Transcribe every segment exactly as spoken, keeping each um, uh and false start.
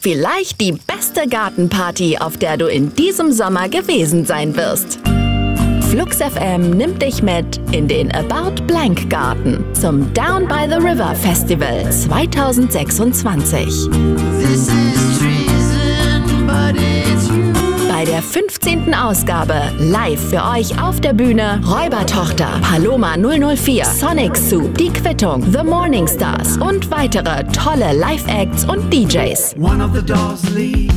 Vielleicht die beste Gartenparty, auf der du in diesem Sommer gewesen sein wirst. Flux F M nimmt dich mit in den About Blank Garten zum Down by the River Festival zwanzig sechsundzwanzig. This is treason, but it's you. Bei der fünfzehnten Ausgabe live für euch auf der Bühne Räubertochter, Paloma null null vier, Sonic Soup, Die Quittung, The Morning Stars und weitere tolle Live-Acts und D Js. One of the doors leads.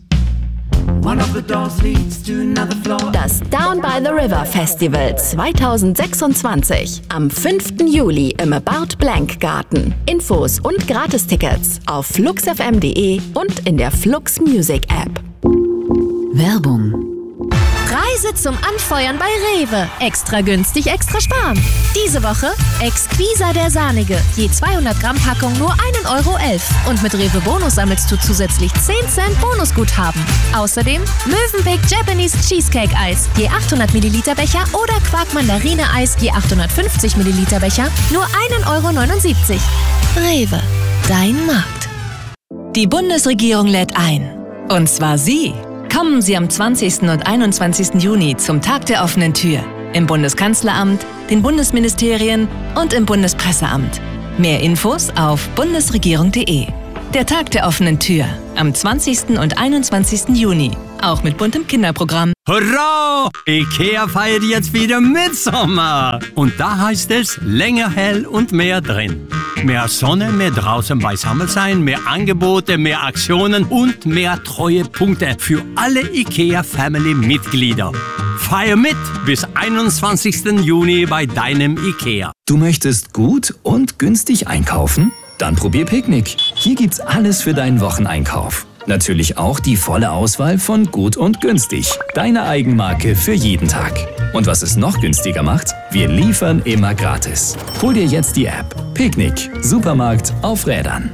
One of the doors leads to another floor. Das Down by the River Festival zwanzig sechsundzwanzig am fünften Juli im About Blank Garten. Infos und Gratistickets auf flux f m punkt d e und in der Flux Music App. Werbung. Preise zum Anfeuern bei Rewe. Extra günstig, extra sparen. Diese Woche Exquisa der Sahnige. Je zweihundert Gramm Packung nur ein Euro elf. Und mit Rewe Bonus sammelst du zusätzlich zehn Cent Bonusguthaben. Außerdem Mövenpick Japanese Cheesecake Eis. Je achthundert Milliliter Becher oder Quark Mandarine Eis. Je achthundertfünfzig Milliliter Becher. Nur ein Euro neunundsiebzig. Rewe. Dein Markt. Die Bundesregierung lädt ein. Und zwar Sie. Kommen Sie am zwanzigsten und einundzwanzigsten Juni zum Tag der offenen Tür. Im Bundeskanzleramt, den Bundesministerien und im Bundespresseamt. Mehr Infos auf bundesregierung punkt de. Der Tag der offenen Tür am zwanzigsten und einundzwanzigsten Juni. Auch mit buntem Kinderprogramm. Hurra! IKEA feiert jetzt wieder Mitsommer. Und da heißt es länger hell und mehr drin. Mehr Sonne, mehr draußen beisammen sein, mehr Angebote, mehr Aktionen und mehr Treuepunkte für alle IKEA-Family-Mitglieder. Feier mit bis einundzwanzigsten Juni bei deinem IKEA. Du möchtest gut und günstig einkaufen? Dann probier Picknick. Hier gibt's alles für deinen Wocheneinkauf. Natürlich auch die volle Auswahl von Gut und Günstig. Deine Eigenmarke für jeden Tag. Und was es noch günstiger macht, wir liefern immer gratis. Hol dir jetzt die App. Picknick. Supermarkt auf Rädern.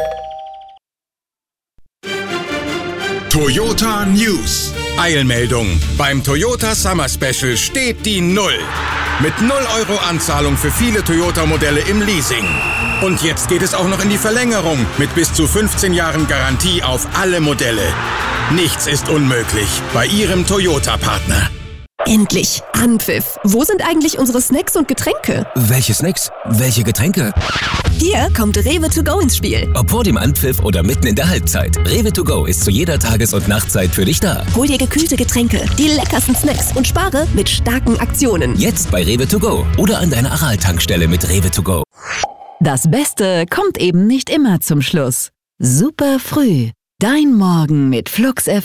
Toyota News. Eilmeldung. Beim Toyota Summer Special steht die Null. Mit null Euro Anzahlung für viele Toyota-Modelle im Leasing. Und jetzt geht es auch noch in die Verlängerung mit bis zu fünfzehn Jahren Garantie auf alle Modelle. Nichts ist unmöglich bei Ihrem Toyota-Partner. Endlich! Anpfiff! Wo sind eigentlich unsere Snacks und Getränke? Welche Snacks? Welche Getränke? Hier kommt Rewe to go ins Spiel. Ob vor dem Anpfiff oder mitten in der Halbzeit. Rewe to go ist zu jeder Tages- und Nachtzeit für dich da. Hol dir gekühlte Getränke, die leckersten Snacks und spare mit starken Aktionen. Jetzt bei Rewe to go oder an deiner Aral-Tankstelle mit Rewe to go. Das Beste kommt eben nicht immer zum Schluss. Super früh. Dein Morgen mit Flux F M.